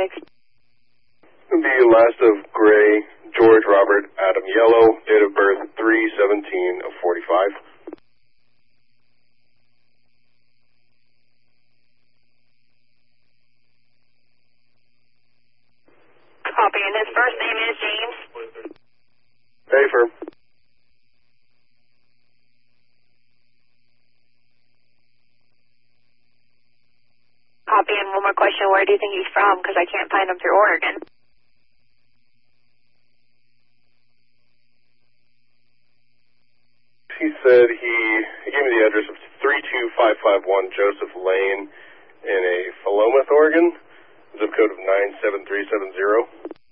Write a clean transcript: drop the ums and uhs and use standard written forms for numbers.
specifics. The last of Gray, George Robert Adam Yellow, date of birth 3/17 of 45. Copy, and his first name is James. Affirm. Copy, and one more question, where do you think he's from? Because I can't find him through Oregon. He said he gave me the address of 32551 Joseph Lane in a Philomath, Oregon, zip code of 97370.